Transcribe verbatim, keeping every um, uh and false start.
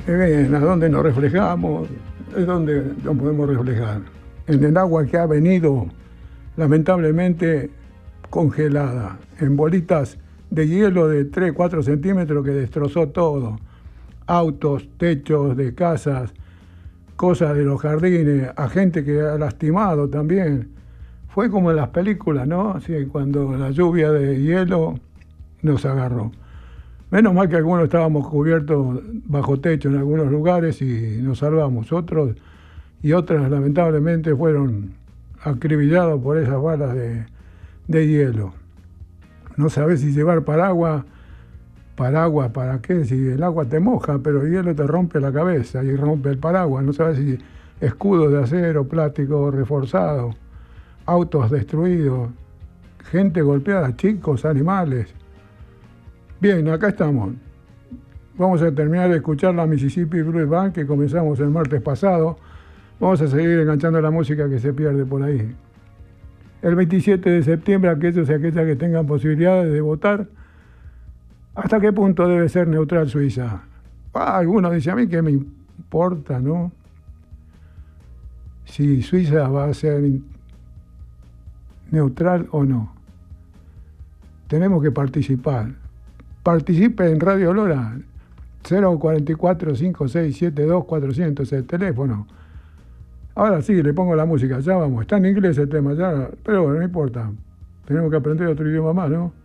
En a donde nos reflejamos, es donde nos podemos reflejar. En el agua que ha venido, lamentablemente, congelada, en bolitas de hielo de tres, cuatro centímetros que destrozó todo. Autos, techos de casas, cosas de los jardines, a gente que ha lastimado también. Fue como en las películas, ¿no? Así, cuando la lluvia de hielo nos agarró. Menos mal que algunos estábamos cubiertos bajo techo en algunos lugares y nos salvamos. Otros y otras lamentablemente fueron acribillados por esas balas de, de hielo. No sabés si llevar paraguas, paraguas para qué, si el agua te moja, pero el hielo te rompe la cabeza y rompe el paraguas. No sabés si escudos de acero, plástico reforzado, autos destruidos, gente golpeada, chicos, animales. Bien, acá estamos. Vamos a terminar de escuchar la Mississippi Blues Band que comenzamos el martes pasado. Vamos a seguir enganchando la música que se pierde por ahí. El veintisiete de septiembre, aquellos y aquellas que tengan posibilidades de votar, ¿hasta qué punto debe ser neutral Suiza? Ah, algunos dicen, a mí qué me importa, ¿no? Si Suiza va a ser neutral o no. Tenemos que participar. Participe en Radio Lora, cero cuatro cuatro, cinco seis siete dos, cuatrocientos, el teléfono. Ahora sí, le pongo la música, ya vamos. Está en inglés el tema, ya, pero bueno, no importa. Tenemos que aprender otro idioma más, ¿no?